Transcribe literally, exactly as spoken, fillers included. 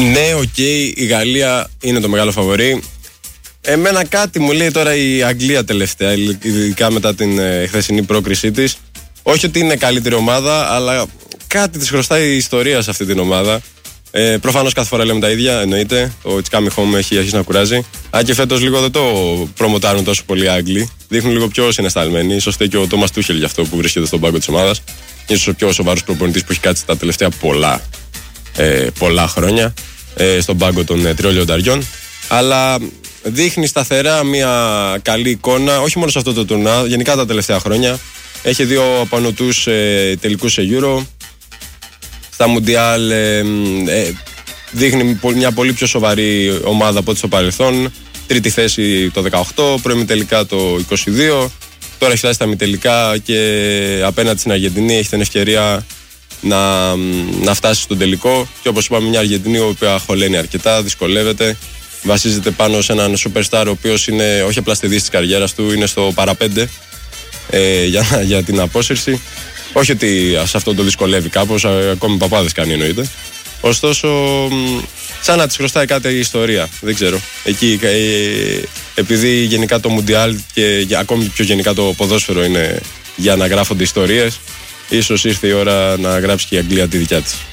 Ναι, οκ, okay, η Γαλλία είναι το μεγάλο φαβορί. Εμένα κάτι μου λέει τώρα η Αγγλία τελευταία, ειδικά μετά την ε, χθεσινή πρόκρισή της. Όχι ότι είναι καλύτερη ομάδα, αλλά κάτι της χρωστάει η ιστορία σε αυτή την ομάδα. Ε, προφανώς κάθε φορά λέμε τα ίδια, εννοείται. Το It's Coming Home έχει αρχίσει να κουράζει. Αν και φέτος λίγο δεν το προμοτάρουν τόσο πολύ οι Άγγλοι. Δείχνουν λίγο πιο συναισθαλμένοι. Ίσως και ο Τόμας Τούχελ γι' αυτό που βρίσκεται στον πάγκο της ομάδας. Ίσως ο πιο σοβαρός προπονητής που έχει κάτσει τα τελευταία πολλά, ε, πολλά χρόνια ε, στον πάγκο των ε, τριών λιονταριών. Αλλά δείχνει σταθερά μια καλή εικόνα, όχι μόνο σε αυτό το τουρνά, γενικά τα τελευταία χρόνια. Έχει δύο απανωτούς ε, τελικούς σε Euro. Στα Μουντιάλ ε, ε, δείχνει μια πολύ πιο σοβαρή ομάδα από ό,τι στο παρελθόν. Τρίτη θέση το δεκαοκτώ, προημιτελικά το είκοσι δύο. Τώρα έχει φτάσει στα μητελικά και απέναντι στην Αργεντινή έχει την ευκαιρία να, να φτάσει στον τελικό. Και όπως είπαμε, μια Αργεντινή η οποία χωλαίνει αρκετά, δυσκολεύεται. Βασίζεται πάνω σε έναν superstar ο οποίος είναι όχι απλά στη δύση της καριέρας του, είναι στο παραπέντε ε, για, για την απόσυρση. Όχι ότι σε αυτό το δυσκολεύει κάπως, ακόμη παπάδες κάνει εννοείται. Ωστόσο, σαν να της χρωστάει κάτι η ιστορία. Δεν ξέρω. Εκεί, ε, επειδή γενικά το Μουντιάλ και ακόμη πιο γενικά το ποδόσφαιρο είναι για να γράφονται ιστορίες, ίσως ήρθε η ώρα να γράψει και η Αγγλία τη δικιά της.